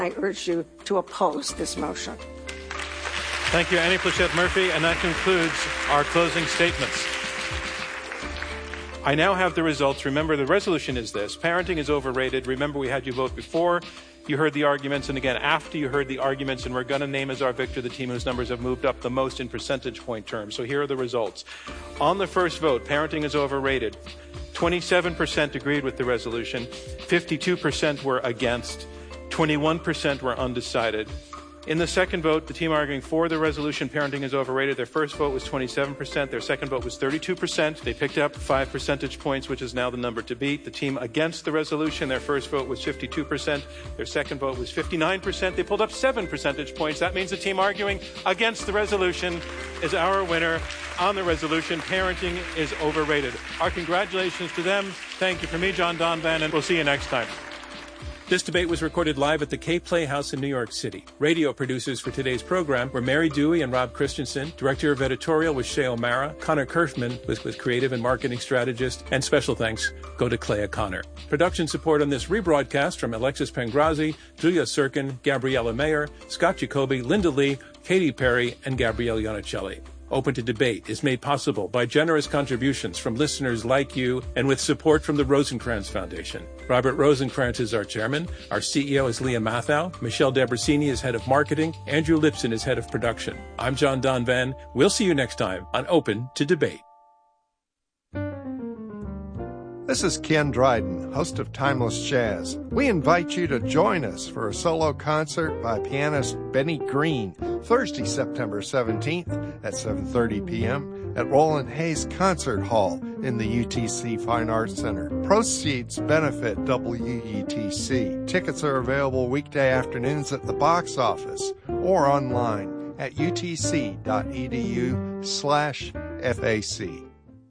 I urge you to oppose this motion. Thank you, Annie Pleshette Murphy, and that concludes our closing statements. I now have the results. Remember, the resolution is this: parenting is overrated. Remember, we had you vote before you heard the arguments, and again after you heard the arguments, and we're going to name as our victor the team whose numbers have moved up the most in percentage point terms. So here are the results. On the first vote, parenting is overrated. 27% agreed with the resolution, 52% were against, 21% were undecided. In the second vote, the team arguing for the resolution, parenting is overrated, their first vote was 27%, their second vote was 32%. They picked up 5 percentage points, which is now the number to beat. The team against the resolution, their first vote was 52%, their second vote was 59%. They pulled up 7 percentage points. That means the team arguing against the resolution is our winner on the resolution. Parenting is overrated. Our congratulations to them. Thank you from me, John Donvan, and we'll see you next time. This debate was recorded live at the K Playhouse in New York City. Radio producers for today's program were Mary Dewey and Rob Christensen. Director of editorial was Shay O'Mara. Connor Kirschman was creative and marketing strategist. And special thanks go to Clea Connor. Production support on this rebroadcast from Alexis Pangrazzi, Julia Sirkin, Gabriella Mayer, Scott Jacoby, Linda Lee, Katy Perry, and Gabrielle Iannicelli. Open to Debate is made possible by generous contributions from listeners like you and with support from the Rosencrantz Foundation. Robert Rosencrantz is our chairman. Our CEO is Leah Mathau. Michelle Debrasini is head of marketing. Andrew Lipson is head of production. I'm John Donvan. We'll see you next time on Open to Debate. This is Ken Dryden, host of Timeless Jazz. We invite you to join us for a solo concert by pianist Benny Green, Thursday, September 17th at 7:30 p.m. at Roland Hayes Concert Hall in the UTC Fine Arts Center. Proceeds benefit WUTC. Tickets are available weekday afternoons at the box office or online at utc.edu/FAC.